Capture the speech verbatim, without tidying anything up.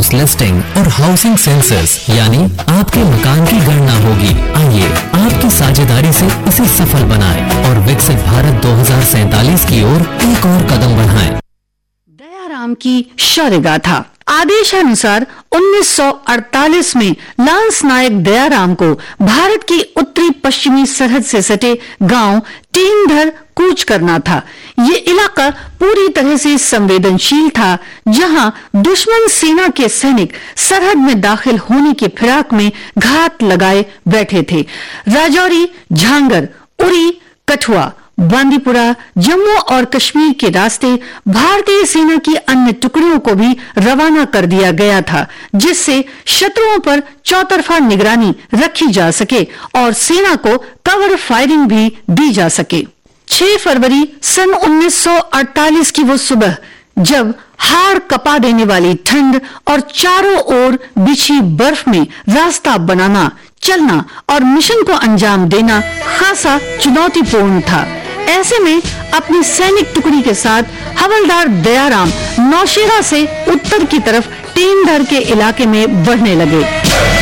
House listing और housing census यानी आपके मकान की गणना होगी। आइए आपकी साझेदारी से इसे सफल बनाएं और विकसित भारत दो हज़ार सैतालीस की ओर एक और कदम बढ़ाएं। दयाराम की शौर्य गाथा। आदेशानुसार उन्नीस सौ अड़तालीस में लांस नायक दयाराम को भारत की उत्तरी पश्चिमी सरहद से सटे गांव टीनधर कूच करना था। ये इलाका पूरी तरह से संवेदनशील था, जहां दुश्मन सेना के सैनिक सरहद में दाखिल होने की फिराक में घात लगाए बैठे थे। राजौरी, झांगर, उरी, कठुआ, बांदीपुरा, जम्मू और कश्मीर के रास्ते भारतीय सेना की अन्य टुकड़ियों को भी रवाना कर दिया गया था, जिससे शत्रुओं पर चौतरफा निगरानी रखी जा सके और सेना को कवर फायरिंग भी दी जा सके। छह फरवरी सन उन्नीस सौ अड़तालीस की वो सुबह, जब हाड़ कपा देने वाली ठंड और चारों ओर बिछी बर्फ में रास्ता बनाना, चलना और मिशन को अंजाम देना खासा चुनौतीपूर्ण था। ऐसे में अपनी सैनिक टुकड़ी के साथ हवलदार दयाराम नौशेरा से उत्तर की तरफ टीनधर के इलाके में बढ़ने लगे।